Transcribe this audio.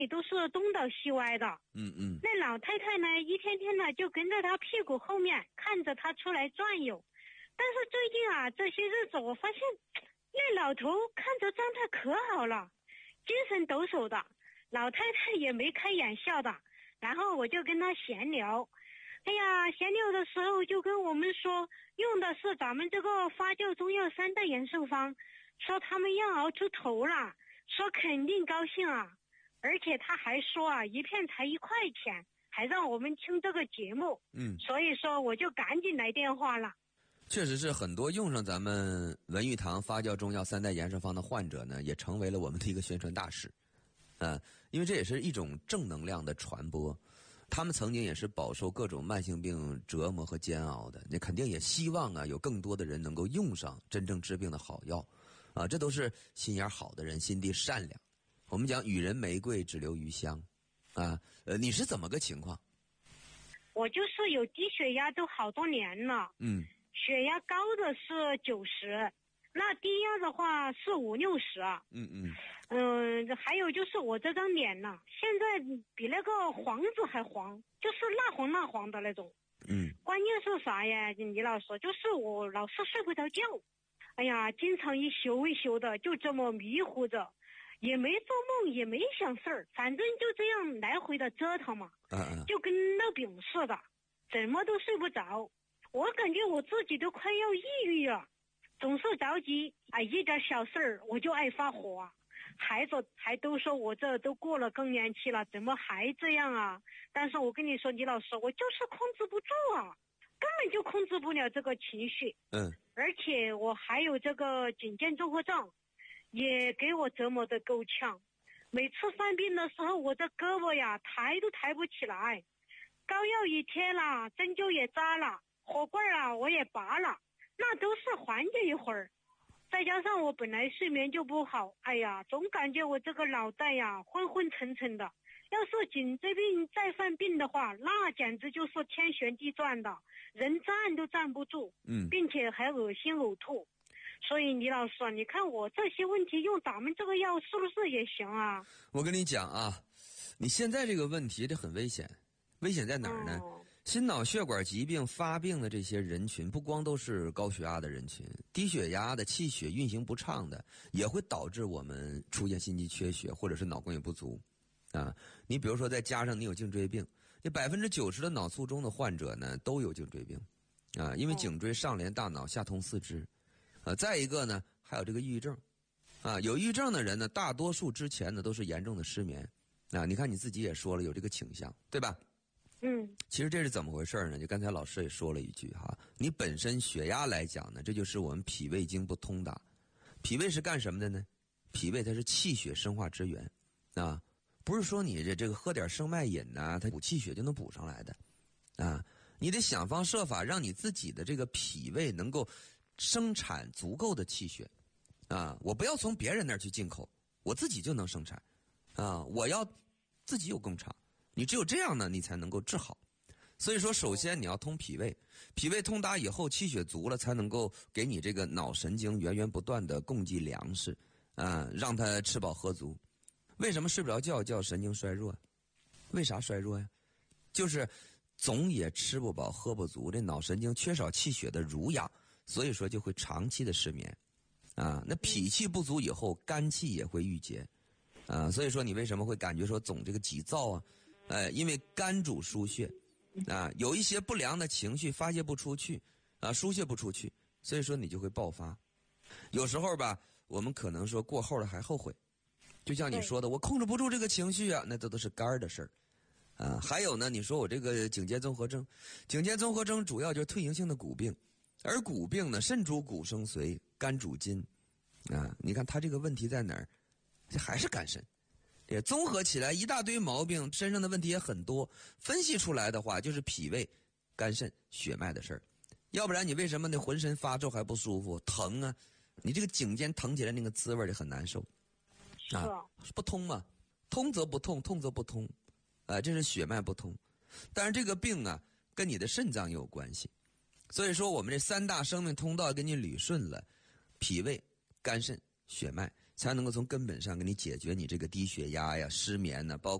里都是东倒西歪的。那老太太呢，一天天呢就跟着他屁股后面，看着他出来转悠。但是最近啊，这些日子我发现那老头看着状态可好了，精神抖擞的，老太太也没开眼笑的。然后我就跟他闲聊，哎呀，闲聊的时候就跟我们说，用的是咱们这个发酵中药3代延寿方，说他们要熬出头了，说肯定高兴啊。而且他还说啊，一片才1块钱，还让我们听这个节目。所以说我就赶紧来电话了。 确实是很多用上咱们文玉堂发酵中药3代延寿方的患者呢，也成为了我们的一个宣传大使。因为这也是一种正能量的传播。他们曾经也是饱受各种慢性病折磨和煎熬的，你肯定也希望啊，有更多的人能够用上真正治病的好药。这都是心眼好的人，心地善良。我们讲与人玫瑰，只留余香。你是怎么个情况？ 我就是有低血压都好多年了。血压高的是90，那低压的话是50-60。还有就是我这张脸呢，现在比那个黄子还黄，就是蜡黄的那种。关键是啥呀，李老师？就是我老是睡不着觉，哎呀，经常一宿一宿的，就这么迷糊着，也没做梦，也没想事儿，反正就这样来回的折腾嘛。就跟烙饼似的，怎么都睡不着。我感觉我自己都快要抑郁了，总是着急，一点小事儿我就爱发火啊。孩子还都说我这都过了更年期了，怎么还这样啊？但是我跟你说，李老师，我就是控制不住啊，根本就控制不了这个情绪。而且我还有这个颈肩综合症，也给我折磨得够呛。每次犯病的时候，我这胳膊呀抬都抬不起来，膏药也贴了，针灸也扎了，火罐啊我也拔了，那都是缓解一会儿。再加上我本来睡眠就不好，哎呀，总感觉我这个脑袋呀昏昏沉沉的。要是颈椎病再犯病的话，那简直就是天旋地转的，人站都站不住，并且还恶心呕吐。所以李老师，你看我这些问题用咱们这个药是不是也行啊？ 我跟你讲啊，你现在这个问题这很危险，危险在哪儿呢？心脑血管疾病发病的这些人群，不光都是高血压的人群，低血压的、气血运行不畅的，也会导致我们出现心肌缺血或者是脑供血不足。你比如说再加上你有颈椎病，这90%的脑卒中的患者呢都有颈椎病因为颈椎上连大脑，下通四肢。再一个呢，还有这个抑郁症有抑郁症的人呢，大多数之前呢都是严重的失眠你看你自己也说了有这个倾向，对吧？其实这是怎么回事呢？就刚才老师也说了一句你本身血压来讲呢，这就是我们脾胃经不通达。脾胃是干什么的呢？脾胃它是气血生化之源不是说你这个喝点生脉饮它补气血就能补上来的你得想方设法让你自己的这个脾胃能够生产足够的气血我不要从别人那儿去进口，我自己就能生产我要自己有工厂。你只有这样呢，你才能够治好。所以说首先你要通脾胃，脾胃通达以后，气血足了，才能够给你这个脑神经源源不断的供给粮食让它吃饱喝足。为什么睡不着觉叫神经衰弱？为啥衰弱呀？就是总也吃不饱喝不足，这脑神经缺少气血的濡养，所以说就会长期的失眠那脾气不足以后，肝气也会郁结所以说你为什么会感觉说总这个急躁因为肝主输血有一些不良的情绪发泄不出去输泄不出去，所以说你就会爆发。有时候吧，我们可能说过后了还后悔，就像你说的，我控制不住这个情绪那都是肝的事儿还有呢，你说我这个颈肩综合症，颈肩综合症主要就是退行性的骨病，而骨病呢，肾主骨生髓，肝主筋你看他这个问题在哪儿？这还是肝肾。也综合起来一大堆毛病，身上的问题也很多，分析出来的话就是脾胃、肝肾、血脉的事儿。要不然你为什么那浑身发皱还不舒服疼你这个颈肩疼起来那个滋味就很难受不通嘛，通则不痛，痛则不通这是血脉不通。但是这个病跟你的肾脏也有关系，所以说我们这3大生命通道给你捋顺了，脾胃、肝肾、血脉才能够从根本上给你解决你这个低血压呀、失眠呢，包括